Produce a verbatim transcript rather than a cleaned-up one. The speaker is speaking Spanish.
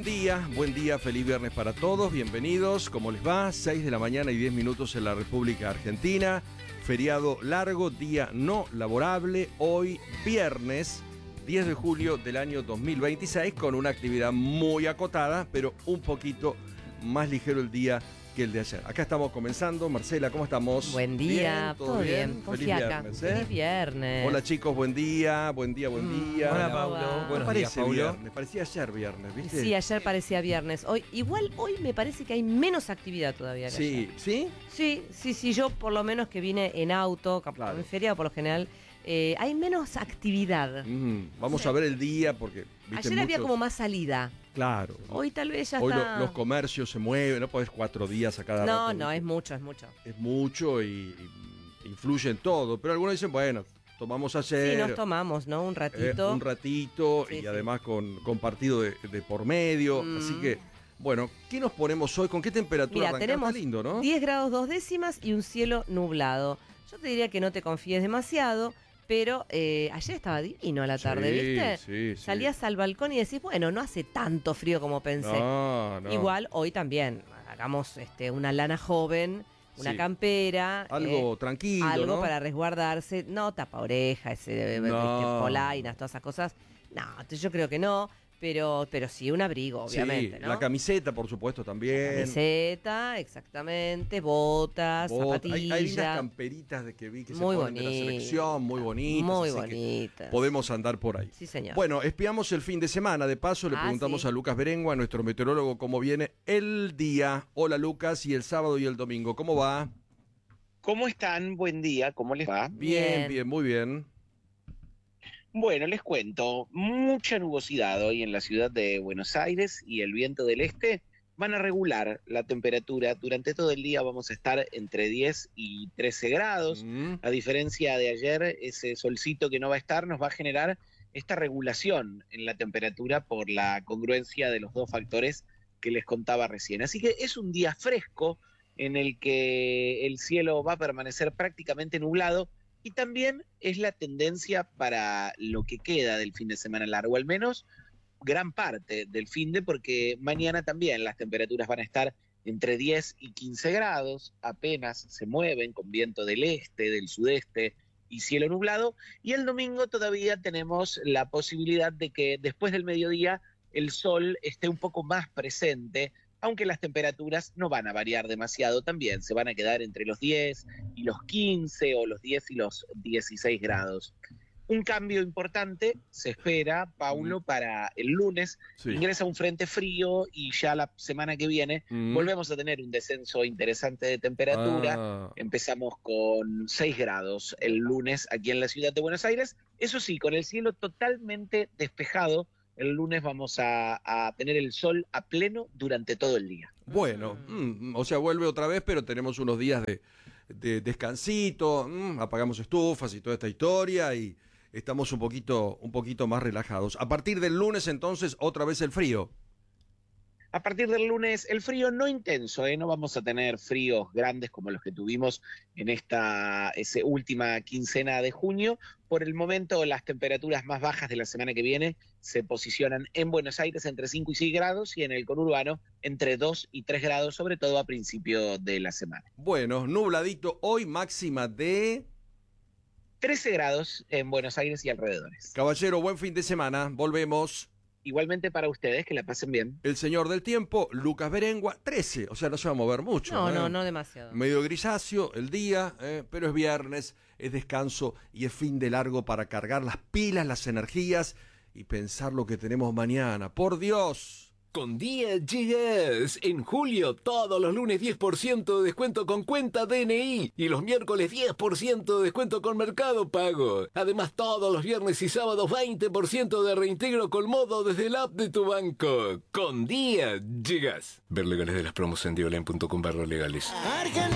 día, buen día, feliz viernes para todos, bienvenidos, ¿cómo les va? seis de la mañana y diez minutos en la República Argentina, feriado largo, día no laborable, hoy viernes diez de julio del año dos mil veintiséis, con una actividad muy acotada, pero un poquito más ligero el día que el de ayer. Acá estamos comenzando. Marcela, ¿cómo estamos? Buen día, ¿Bien? ¿Todo, todo bien? bien. Feliz Fiaca. viernes, ¿eh? Feliz viernes. Hola chicos, buen día, buen día, buen Mm, día. hola, Paulo. Buenos Buenos parece días, Paulo. viernes, parecía ayer viernes, ¿viste? Sí, ayer parecía viernes. Hoy, igual hoy me parece que hay menos actividad todavía que Sí, ayer. ¿sí? Sí, sí, sí, yo por lo menos que vine en auto, Claro. en feriado por lo general, eh, hay menos actividad. Mm, vamos a ver el día porque... ¿viste? Ayer había muchos- como más salida. Claro. Hoy tal vez ya Hoy lo- está... los comercios se mueven, no podés cuatro días a cada No, rato, no, ¿viste? es mucho, es mucho. Es mucho y, y influye en todo. Pero algunos dicen, bueno, tomamos ayer... Sí, nos tomamos, ¿no? Un eh, ratito. un ratito Sí, y sí. además con, con partido de, de por medio. Mm. Así que, bueno, ¿qué nos ponemos hoy? ¿Con qué temperatura Mira, arrancar? tenemos Está lindo, ¿no? diez grados dos décimas y un cielo nublado. Yo te diría que no te confíes demasiado, pero eh, ayer estaba divino a la tarde, Sí, ¿viste? sí, sí. Salías al balcón y decís, bueno, no hace tanto frío como pensé. No, no. Igual hoy también, hagamos este, una lana joven, una Sí. campera. Algo eh, tranquilo, Algo ¿no? para resguardarse. No tapa oreja, ese, eh, No. ¿viste? Polainas, todas esas cosas. No, yo creo que no. Pero, pero sí, un abrigo, obviamente, Sí, ¿no? la camiseta, por supuesto, también. Camiseta, exactamente, botas, Bot- zapatillas. Hay, hay lindas camperitas de que vi que Muy se ponen de la bonita. selección, muy bonitas. Muy así que bonitas. podemos andar por ahí. Sí, señor. Bueno, espiamos el fin de semana. De paso, le Ah, preguntamos sí. a Lucas Berengua, nuestro meteorólogo, cómo viene el día. Hola, Lucas, y el sábado y el domingo. ¿Cómo va? ¿Cómo están? Buen día, ¿cómo les va? Bien, Bien. bien, muy bien. Bueno, les cuento, mucha nubosidad hoy en la ciudad de Buenos Aires y el viento del este van a regular la temperatura. Durante todo el día vamos a estar entre diez y trece grados. Mm, A diferencia de ayer, ese solcito que no va a estar nos va a generar esta regulación en la temperatura por la congruencia de los dos factores que les contaba recién. Así que es un día fresco en el que el cielo va a permanecer prácticamente nublado y también es la tendencia para lo que queda del fin de semana largo, al menos gran parte del fin de, porque mañana también las temperaturas van a estar entre diez y quince grados, apenas se mueven con viento del este, del sudeste y cielo nublado, y el domingo todavía tenemos la posibilidad de que después del mediodía el sol esté un poco más presente, aunque las temperaturas no van a variar demasiado también, se van a quedar entre los diez y los quince o los diez y los dieciséis grados. Un cambio importante se espera, Paulo, para el lunes. sí. Ingresa un frente frío y ya la semana que viene Mm. volvemos a tener un descenso interesante de temperatura. Ah, Empezamos con seis grados el lunes aquí en la ciudad de Buenos Aires. Eso sí, con el cielo totalmente despejado, el lunes vamos a, a tener el sol a pleno durante todo el día. bueno, mm, o sea, vuelve otra vez, pero tenemos unos días de, de descansito, mm, apagamos estufas y toda esta historia y estamos un poquito, un poquito más relajados. A partir del lunes, entonces, otra vez el frío. A partir del lunes, el frío no intenso, ¿eh? No vamos a tener fríos grandes como los que tuvimos en esta ese última quincena de junio. Por el momento, las temperaturas más bajas de la semana que viene se posicionan en Buenos Aires entre cinco y seis grados y en el conurbano entre dos y tres grados, sobre todo a principio de la semana. Bueno, nubladito, hoy máxima de... trece grados en Buenos Aires y alrededores. Caballero, buen fin de semana, volvemos. Igualmente para ustedes, que la pasen bien. El señor del tiempo, Lucas Berengua, trece, o sea, no se va a mover mucho. No, ¿eh? no, no demasiado. Medio grisáceo el día, eh, pero es viernes, es descanso y es fin de largo para cargar las pilas, las energías y pensar lo que tenemos mañana. ¡Por Dios! Con Día Gigas. En julio, todos los lunes diez por ciento de descuento con cuenta D N I. Y los miércoles diez por ciento de descuento con Mercado Pago. Además, todos los viernes y sábados veinte por ciento de reintegro con modo desde el app de tu banco. Con Día Gigas. Ver legales de las promos en diolen punto com barra legales.